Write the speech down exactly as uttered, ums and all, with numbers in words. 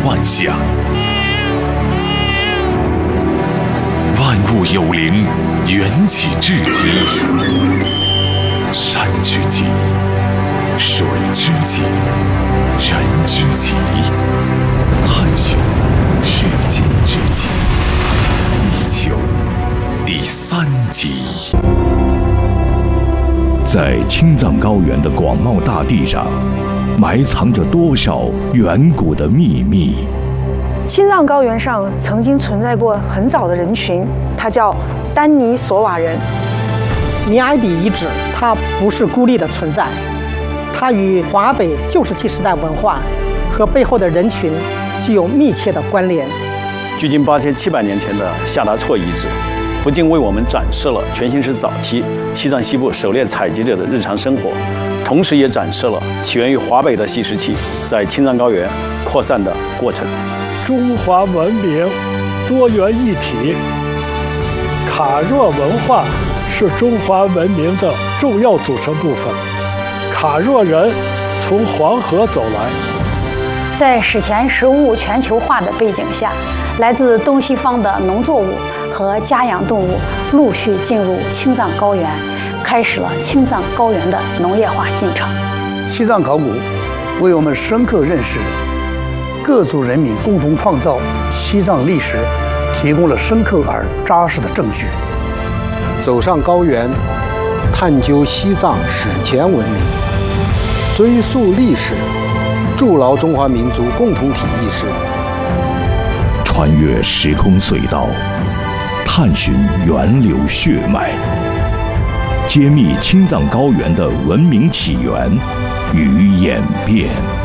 万象。万物有灵，缘起至极。山之极，水之极，人之极，探寻世间之极，地球第三极。在青藏高原的广袤大地上，埋藏着多少远古的秘密？ 青藏高原上曾经存在过很早的人群，它叫丹尼索瓦人。 尼埃底遗址它不是孤立的存在，它与华北旧石器时代文化和背后的人群具有密切的关联。 距今八千七百年前的夏达措遗址，不仅为我们展示了全新石早期西藏西部狩猎采集者的日常生活，同时也展示了起源于华北的细石器在青藏高原扩散的过程。 中华文明多元一体，卡若文化是中华文明的重要组成部分。卡若人从黄河走来， 在史前食物全球化的背景下，来自东西方的农作物和家养动物陆续进入青藏高原，开始了青藏高原的农业化进程。 西藏考古为我们深刻认识各族人民共同创造西藏历史提供了深刻而扎实的证据。 走上高原，探究西藏史前文明，追溯历史，筑牢中华民族共同体意识。 穿越时空隧道，探寻源流血脉，揭秘青藏高原的文明起源与演变。